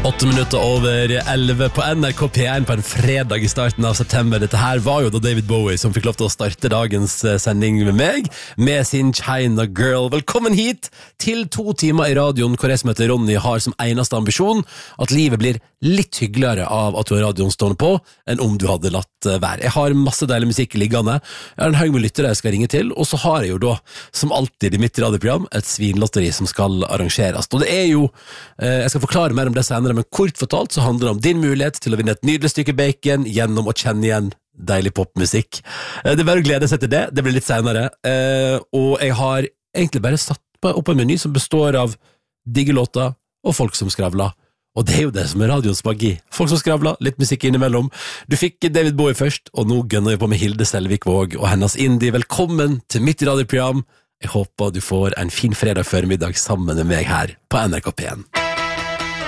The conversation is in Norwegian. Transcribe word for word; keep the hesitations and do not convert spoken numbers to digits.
Åtte minutter over elleve på N R K P en på en fredag i starten av september. Dette her var jo da David Bowie som fikk lov til å starte dagens sending med meg, med sin China Girl. Velkommen hit til to timer i radioen, hvor jeg som heter Ronny har som eneste ambisjon at livet blir litt hyggeligere av at du har radioen stående på, enn om du hadde latt være. Jeg har masse deilig musikk liggende, jeg har en haug med lyttere jeg skal ringe til, og så har jeg jo da, som alltid i mitt radioprogram, et svinlotteri som skal arrangeres. Og det er jo, jeg skal forklare mer om det senere, men kort fortalt så handler det om din mulighet til å vinne et nydelig stykke bacon gjennom å kjenne igjen deilig popmusikk. Det er bare å glede seg til det, det blir litt senere. Og jeg har egentlig bare satt opp en meny som består av digge låter og folk som skravler. Og det er jo det som er radions magi. Folk som skravler, litt musikk innimellom. Du fikk David Bowie først, og nå gønner vi på med Hilde Selvik-Våg og hennes indie. Velkommen til mitt radioprogram. Jeg håper du får en fin fredag formiddag sammen med meg her på N R K P en.